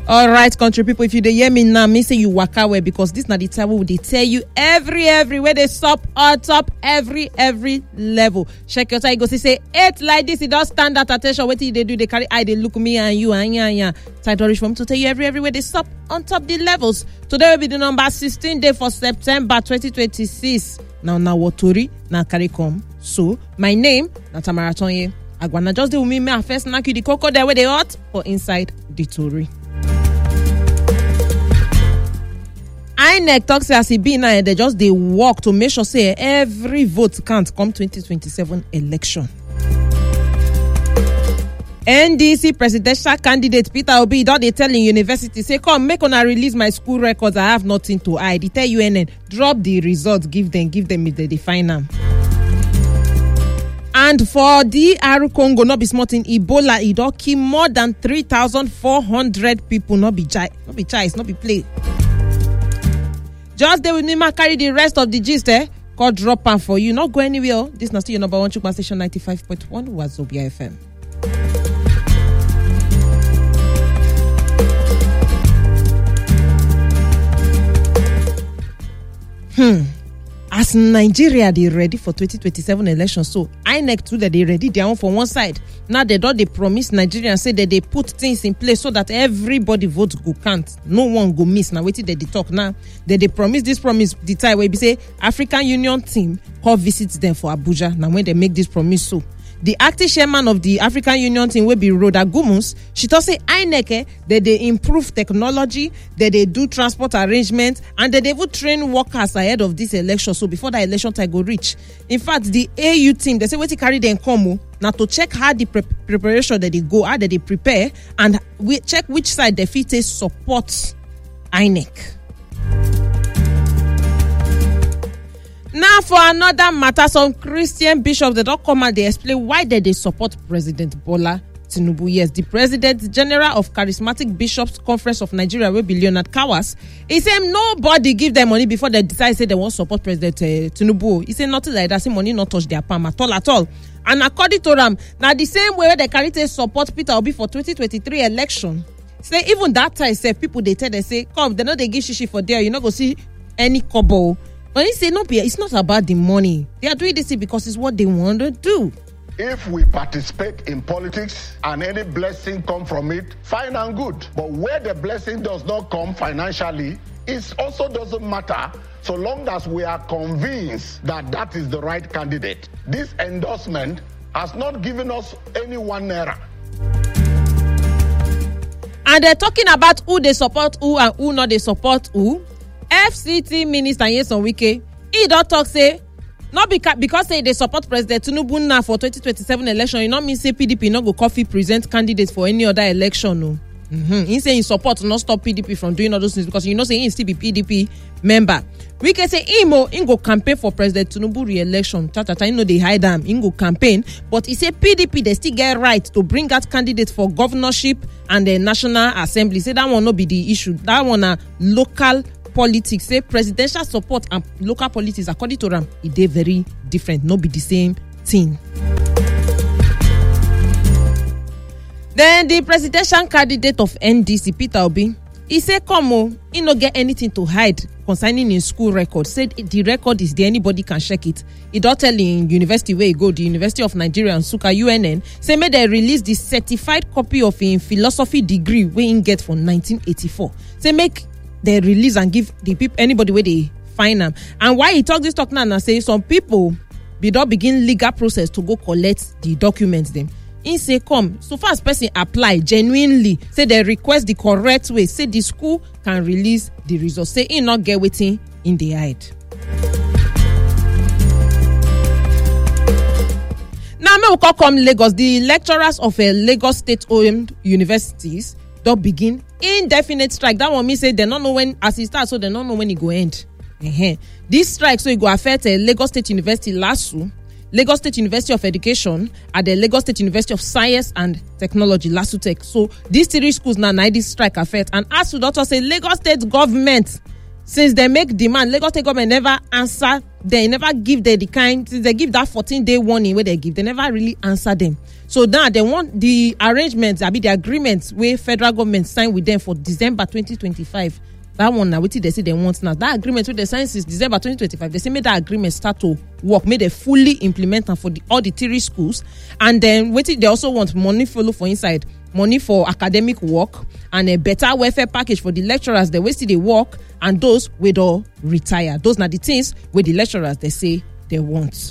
All right, country people, if you dey hear me now, me say you waka well, because this na the time we dey tell you everywhere they stop on top every level. Check your time, you go say 8 like this, it does stand at attention. What they do, they carry eye, they look me and you and Time to reach from to tell you everywhere they stop on top the levels. Today will be the number 16 day for September 2026. Now what tori na carry come. So my name na Tamara Tonye. Agwana just do me my first knock you the cocoa there where they hot for inside the tori. INEC talk say as e be now, they just they work to make sure say every vote count come 2027 election. NDC presidential candidate Peter Obi don dey tell university say come make una release my school records, I have nothing to hide. He tell UNN drop the results, give them if they define them. And for DR Congo, not be smart in Ebola, it don kill more than 3,400 people. Not be choice, not be play. Just they will never carry the rest of the gist, call drop am for you. Not go anywhere. This is still your number one Chukma station 95.1 Wazobia FM. As Nigeria they ready for 2027 election, so INEC too that they ready their own for one side. Now they promise Nigerians say that they put things in place so that everybody votes go count, no one go miss. Now waiting they talk now. They promise the time where we say African Union team call visits them for Abuja. Now when they make this promise, so the acting chairman of the African Union team will be Rhoda Gumus. She thought say INEC that they improve technology, that they do transport arrangements, and that they will train workers ahead of this election. So before the election time go reach. In fact, the AU team, they say what to carry them come now to check how the preparation that they go, how that they prepare, and we check which side the fit support INEC. Now for another matter, some Christian bishops they don't come and they explain why they support President Bola Tinubu. Yes, the President General of Charismatic Bishops Conference of Nigeria will be Leonard Kawas. He said nobody give them money before they decide say they want to support President Tinubu. He said nothing like that. Say money not touch their palm at all. And according to them, now the same way they carry to support Peter Obi for 2023 election. Say even that time, say people they tell they say come they know they give shishi for there. You not go see any kobo. But he say no, it's not about the money. They are doing this because it's what they want to do. If we participate in politics and any blessing come from it, fine and good. But where the blessing does not come financially, it also doesn't matter so long as we are convinced that that is the right candidate. This endorsement has not given us any 1 naira. And they're talking about who they support who and who not they support who. FCT Minister Nyesom Wike, he don't talk say not because say they support President Tinubu now for 2027 election. You know mean say PDP not go coffee present candidates for any other election. No, he say he support not stop PDP from doing all those things because you know say he still be PDP member. Wike say he go campaign for President Tinubu re-election. You know they hide them. He go campaign, but he say PDP they still get right to bring out candidates for governorship and the National Assembly. Say that one not be the issue. That one a local politics. Say presidential support and local politics according to them they very different, not be the same thing. Then the presidential candidate of NDC Peter Obi, he said come he no get anything to hide concerning his school record. Said the record is there, anybody can check it. He don't tell in university where he go, the University of Nigeria and Nsukka UNN, say may they release the certified copy of in philosophy degree where he get from 1984. Say make they release and give the people anybody where they find them. And why he talk now and say some people they don't begin legal process to go collect the documents them. He say come so far as person apply genuinely, say they request the correct way, say the school can release the results. Say he not get waiting in the hide. Now me will come Lagos. The lecturers of a Lagos state-owned universities don't begin indefinite strike. That one me say they don't know when as it starts, so they don't know when it go end. This strike so it go affect Lagos State University LASU, Lagos State University of Education, and the Lagos State University of Science and Technology LASUTECH. So these 3 schools now this strike affect. And as to doctor say Lagos State government, since they make demand, Lagos State government never answer. They never give the kind since they give that 14-day warning where they give, they never really answer them. So now they want the arrangements, the agreements where federal government signed with them for December 2025. That one now, what they say they want now. That agreement with the sign since December 2025. They say make that agreement start to work, make they fully implement them for all the 3 schools. And then they also want money follow for inside, money for academic work, and a better welfare package for the lecturers. The way they work and those we don't retire. Those are the things where the lecturers they say they want.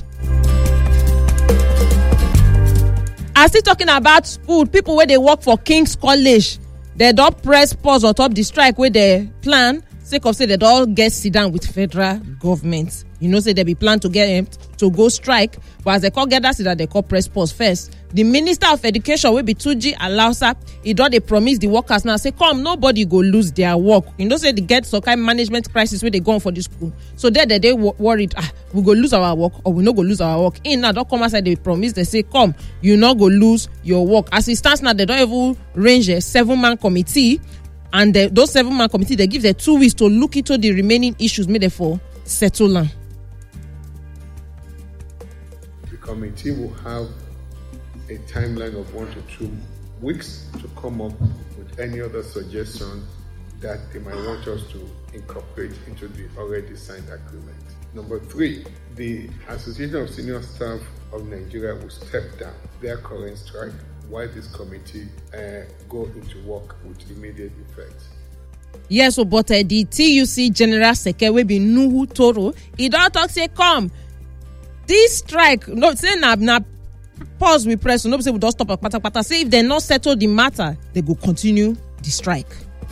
I'm still talking about school. People where they work for King's College, they don't press pause on top the strike where they plan. Sake of say they don't get sit down with federal government. You know, say they be plan to get to go strike, but as they call get that, say that they call press pause first. The Minister of Education will be Tuji Alausa. He don't they promise the workers now say come nobody go lose their work. You know say they get some kind of management crisis where they go on for this school. So they worried we go lose our work or we not go lose our work. In now don't come outside they promise they say come you not go lose your work. As it stands now they don't even range a 7-man committee. And those 7-man committee, they give them 2 weeks to look into the remaining issues made for settle them. The committee will have a timeline of 1 to 2 weeks to come up with any other suggestion that they might want us to incorporate into the already signed agreement. Number 3, the Association of Senior Staff of Nigeria will step down their current strike while this committee go into work with immediate effect. Yes, so but the TUC General Secretary will be Nuhu Toro. He don't talk say come. This strike, no say na pause we press. So no say we don't stop pata. Say if they not settle the matter, they go continue the strike.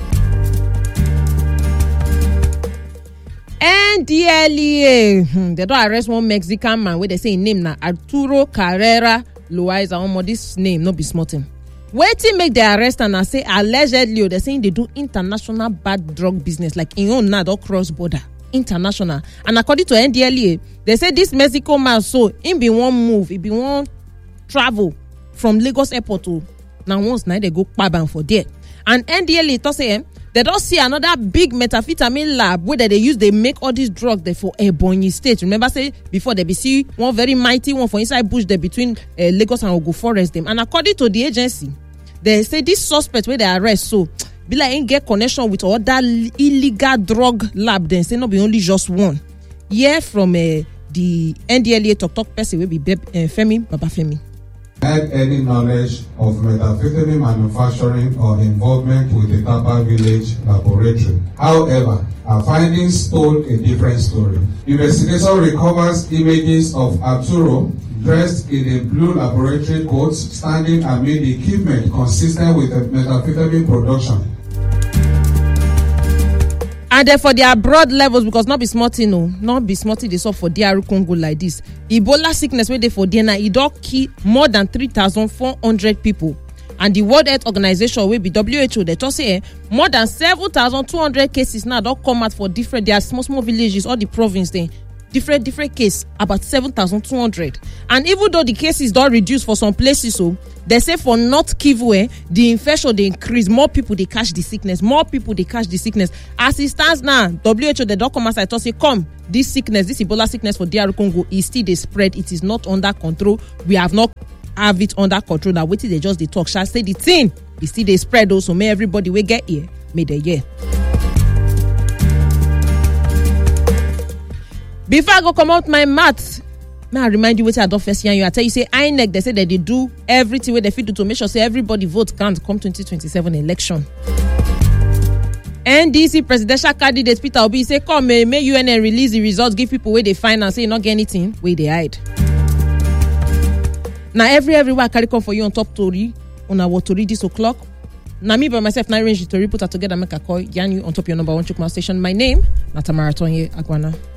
NDLEA, they don't arrest one Mexican man where they say his name na Arturo Carrera Loaiza. This name no be small thing. Waiting make the arrest and I say allegedly they saying they do international bad drug business like in own not cross border international. And according to NDLEA, they say this Mexico man so in be one move, it be one travel from Lagos airport to now once night they go Paban for there. And NDLEA to say they don't see another big methamphetamine lab where they use they make all these drugs there for Ebonyi State. Remember say before they be see one very mighty one for inside bush there between Lagos and Ogun Forest them. And according to the agency, they say this suspect where they arrest so be like ain't get connection with other illegal drug lab. Then say not be only just one. Yeah, from the NDLEA talk person will be Femi Babafemi. Had any knowledge of methamphetamine manufacturing or involvement with the Tapa Village laboratory. However, our findings told a different story. Investigation recovers images of Arturo dressed in a blue laboratory coat standing amid the equipment consistent with the methamphetamine production. And then for their broad levels, because not be smarty, no, not be smarty, they saw for DR Congo like this. Ebola sickness where they for DNA, it don't kill more than 3,400 people. And the World Health Organization will be WHO. They just say more than 7,200 cases now don't come out for different. There are small villages, all the province there. Different case, about 7,200. And even though the cases don't reduce for some places, so they say for North Kivu, the infection they increase, more people they catch the sickness, As it stands now, WHO they don't come outside to say, come, this sickness, this Ebola sickness for DR Congo is still they spread. It is not under control. We have not have it under control. Now wait till they just they talk. Shall say the thing is still they spread also. May everybody we get here, may they hear. Before I go come out my maths, may I remind you what I don't first hear you. I tell you say INEC they say that they do everything where they fit to make sure say everybody vote can't come 2027 election. NDC presidential candidate Peter Obi say come may UNN release the results, give people where they find and say not get anything where they hide. Now everywhere I carry come for you on top story on our story this o'clock. Now me by myself now arrange the story put her together make a call yarn you on top your number 1 Chukma station. My name Natamara Tonye Agwana.